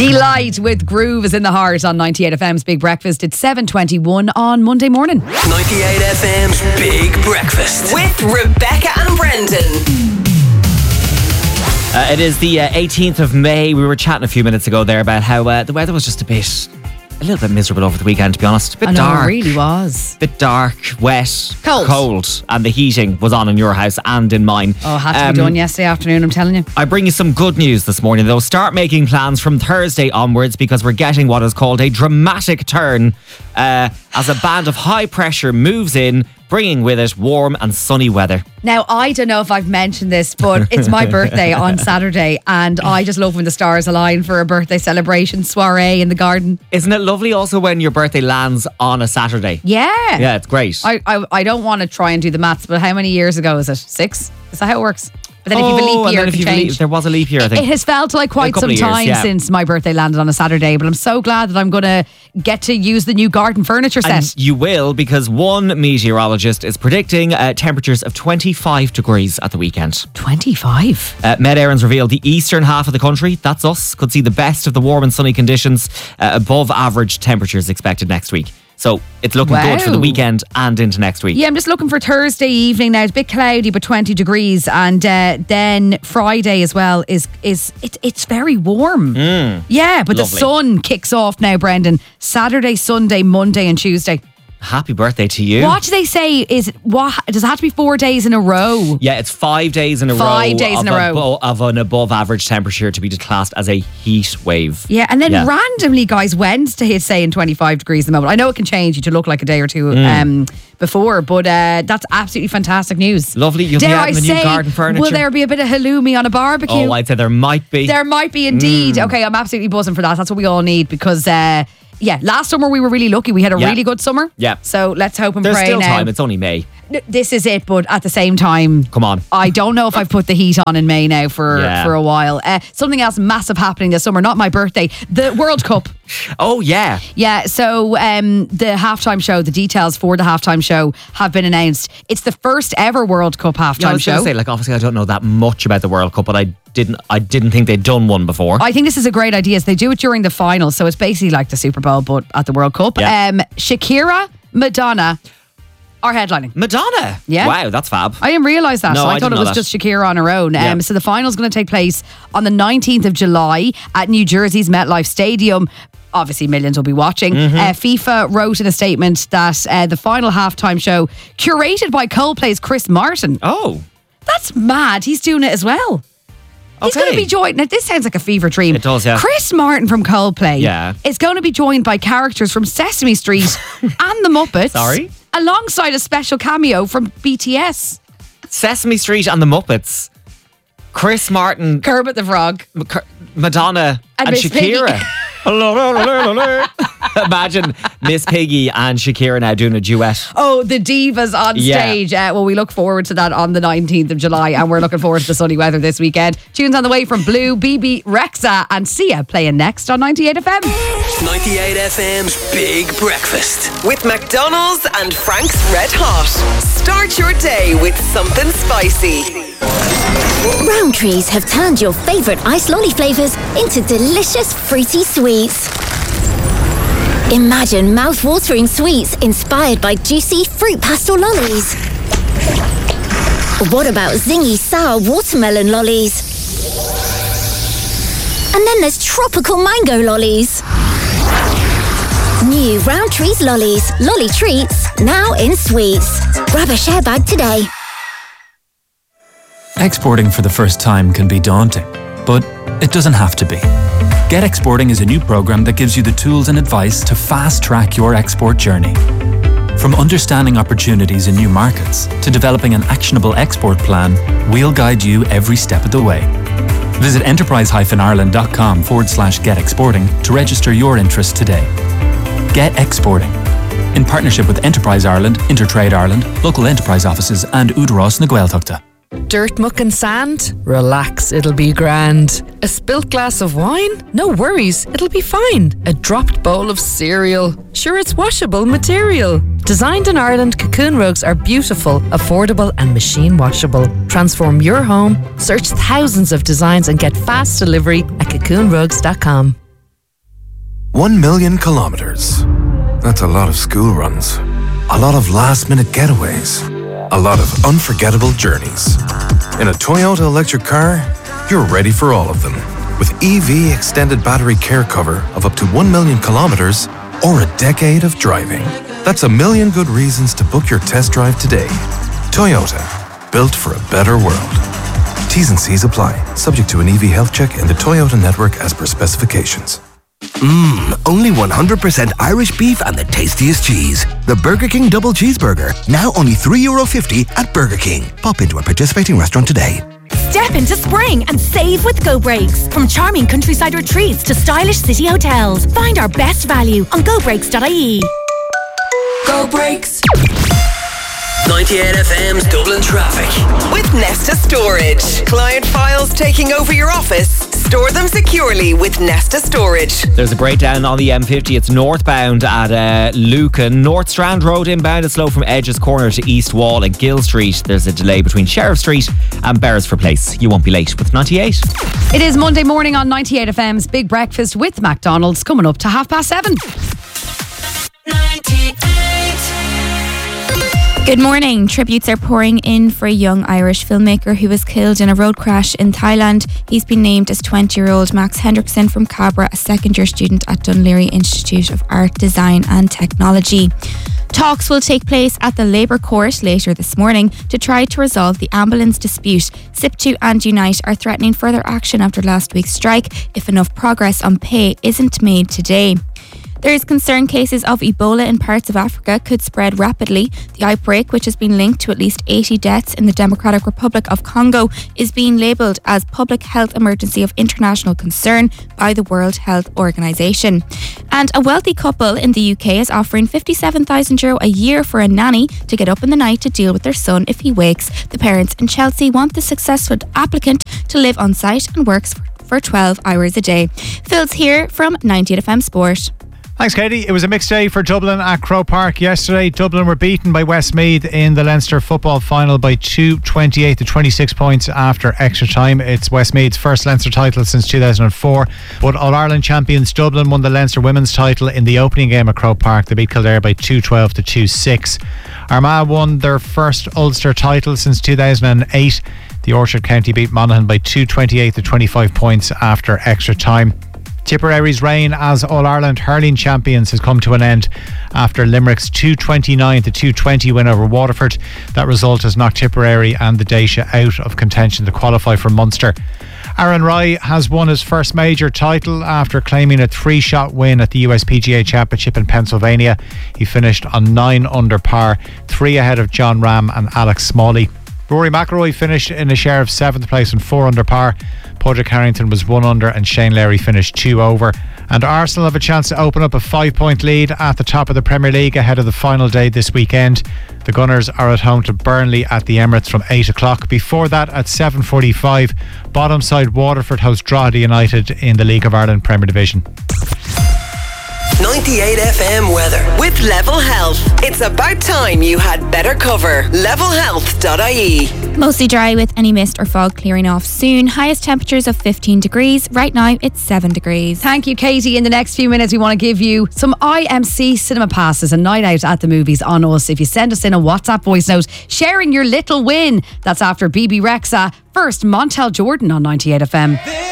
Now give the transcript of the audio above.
Delight with Groove is in the heart on 98 FM's Big Breakfast. It's 7:21 on Monday morning. 98 FM's Big Breakfast with Rebecca and Brendan. It is the 18th of May. We were chatting a few minutes ago there about how the weather was just a little bit miserable over the weekend, to be honest. A bit dark. It really was. Bit dark, wet, cold. And the heating was on in your house and in mine. Oh, had to be done yesterday afternoon, I'm telling you. I bring you some good news this morning, though. Start making plans from Thursday onwards, because we're getting what is called a dramatic turn as a band of high pressure moves in, bringing with it warm and sunny weather. Now, I don't know if I've mentioned this, but it's my birthday on Saturday, and I just love when the stars align for a birthday celebration soiree in the garden. Isn't it lovely also when your birthday lands on a Saturday? Yeah. Yeah, it's great. I don't want to try and do the maths, but how many years ago is it? 6? Is that how it works? But then if you've a leap year, it can change. There was a leap year, I think. It has felt like quite some time since my birthday landed on a Saturday, but I'm so glad that I'm going to get to use the new garden furniture set. And you will, because one meteorologist is predicting temperatures of 25 degrees at the weekend. 25? Met Éireann's revealed the eastern half of the country, that's us, could see the best of the warm and sunny conditions. Above average temperatures expected next week. So it's looking good for the weekend and into next week. Yeah, I'm just looking for Thursday evening now. It's a bit cloudy, but 20 degrees. And then Friday as well it's very warm. Yeah, but lovely. The sun kicks off now, Brendan. Saturday, Sunday, Monday and Tuesday. Happy birthday to you. What do they say? Does it have to be 4 days in a row? Yeah, it's 5 days in a row. 5 days in a row. Of an above average temperature to be classed as a heat wave. Yeah, and then randomly, guys, Wednesday is saying 25 degrees at the moment. I know it can change. You to look like a day or two before, but that's absolutely fantastic news. Lovely. You'll be out in the new garden furniture. Will there be a bit of halloumi on a barbecue? Oh, I'd say there might be. There might be indeed. Okay, I'm absolutely buzzing for that. That's what we all need because... last summer we were really lucky. We had a really good summer. Yeah. So let's hope and pray now. There's still time. It's only May. This is it, but at the same time... Come on. I don't know if I've put the heat on in May now for a while. Something else massive happening this summer, not my birthday, the World Cup. Oh, yeah. Yeah, so the halftime show, the details for the halftime show have been announced. It's the first ever World Cup halftime show. I was going to say, obviously I don't know that much about the World Cup, but I didn't think they'd done one before. I think this is a great idea. So they do it during the finals, so it's basically like the Super Bowl, but at the World Cup. Yeah. Shakira, Madonna are headlining. Madonna? Yeah. Wow, that's fab. I didn't realise that. No, so I thought it was just Shakira on her own. So the final's going to take place on the 19th of July at New Jersey's MetLife Stadium. Obviously, millions will be watching. FIFA wrote in a statement that the final halftime show, curated by Coldplay's Chris Martin. Oh. That's mad. He's doing it as well. He's going to be joined. Now, this sounds like a fever dream. It does, yeah. Chris Martin from Coldplay is going to be joined by characters from Sesame Street and the Muppets. Sorry? Alongside a special cameo from BTS. Sesame Street and the Muppets. Chris Martin. Kermit the Frog. Madonna and Shakira. Imagine Miss Piggy and Shakira now doing a duet. Oh, the divas on stage. Well, we look forward to that on the 19th of July, and we're looking forward to the sunny weather this weekend. Tunes on the way from Blue, BB Rexa and Sia playing next on 98 FM. 98 FM's Big Breakfast with McDonald's and Frank's Red Hot. Start your day with something spicy. Rowntree's have turned your favourite iced lolly flavours into delicious fruity sweets. Imagine mouth-watering sweets inspired by juicy fruit pastel lollies. What about zingy sour watermelon lollies? And then there's tropical mango lollies. New Rowntree's lollies, lolly treats, now in sweets. Grab a share bag today. Exporting for the first time can be daunting, but it doesn't have to be. Get Exporting is a new program that gives you the tools and advice to fast-track your export journey. From understanding opportunities in new markets to developing an actionable export plan, we'll guide you every step of the way. Visit enterprise-ireland.com/getexporting to register your interest today. Get Exporting. In partnership with Enterprise Ireland, Intertrade Ireland, local enterprise offices and Údarás na Gaeltachta. Dirt, muck and sand? Relax, it'll be grand. A spilt glass of wine? No worries, it'll be fine. A dropped bowl of cereal? Sure, it's washable material. Designed in Ireland, Cocoon rugs are beautiful, affordable and machine washable. Transform your home, search thousands of designs and get fast delivery at cocoonrugs.com. 1 million kilometers. That's a lot of school runs. A lot of last-minute getaways. A lot of unforgettable journeys. In a Toyota electric car, you're ready for all of them. With EV extended battery care cover of up to 1 million kilometers or a decade of driving. That's a million good reasons to book your test drive today. Toyota, built for a better world. T's and C's apply, subject to an EV health check in the Toyota network as per specifications. Only 100% Irish beef and the tastiest cheese. The Burger King Double Cheeseburger. Now only €3.50 at Burger King. Pop into a participating restaurant today. Step into spring and save with Go Breaks. From charming countryside retreats to stylish city hotels. Find our best value on gobreaks.ie. Go Breaks. 98 FM's Dublin traffic. With Nesta Storage. Client files taking over your office. Store them securely with Nesta Storage. There's a breakdown on the M50. It's northbound at Lucan. North Strand Road inbound. It's slow from Edges Corner to East Wall at Gill Street. There's a delay between Sheriff Street and Beresford Place. You won't be late with 98. It is Monday morning on 98 FM's Big Breakfast with McDonald's, coming up to 7:30. 98. Good morning. Tributes are pouring in for a young Irish filmmaker who was killed in a road crash in Thailand. He's been named as 20-year-old Max Hendrickson from Cabra, a second-year student at Dún Laoghaire Institute of Art, Design and Technology. Talks will take place at the Labour Court later this morning to try to resolve the ambulance dispute. SIPTU and Unite are threatening further action after last week's strike if enough progress on pay isn't made today. There is concern cases of Ebola in parts of Africa could spread rapidly. The outbreak, which has been linked to at least 80 deaths in the Democratic Republic of Congo, is being labelled as public health emergency of international concern by the World Health Organization. And a wealthy couple in the UK is offering €57,000 a year for a nanny to get up in the night to deal with their son if he wakes. The parents in Chelsea want the successful applicant to live on site and works for 12 hours a day. Phil's here from 98 FM Sport. Thanks, Katie. It was a mixed day for Dublin at Croke Park yesterday. Dublin were beaten by Westmeath in the Leinster football final by 28 to 26 points after extra time. It's Westmeath's first Leinster title since 2004. But All-Ireland champions Dublin won the Leinster women's title in the opening game at Croke Park. They beat Kildare by 2-12 to 2-6. Armagh won their first Ulster title since 2008. The Orchard County beat Monaghan by 228 to 25 points after extra time. Tipperary's reign as All-Ireland hurling champions has come to an end after Limerick's 229 to 220 win over Waterford. That result has knocked Tipperary and the Daisha out of contention to qualify for Munster. Aaron Rai has won his first major title after claiming a 3-shot win at the USPGA Championship in Pennsylvania. He finished on 9 under par, 3 ahead of John Ram and Alex Smalley. Rory McIlroy finished in a share of 7th place and 4 under par. Padraig Harrington was 1 under and Shane Lowry finished 2 over. And Arsenal have a chance to open up a 5-point lead at the top of the Premier League ahead of the final day this weekend. The Gunners are at home to Burnley at the Emirates from 8 o'clock. Before that, at 7:45, bottom side Waterford host Drogheda United in the League of Ireland Premier Division. 98 FM weather with Level Health. It's about time you had better cover. Levelhealth.ie. Mostly dry with any mist or fog clearing off soon. Highest temperatures of 15 degrees. Right now it's 7 degrees. Thank you, Katie. In the next few minutes we want to give you some IMC cinema passes, a night out at the movies on us. If you send us in a WhatsApp voice note sharing your little win, that's after BB Rexa. First, Montel Jordan on 98 FM.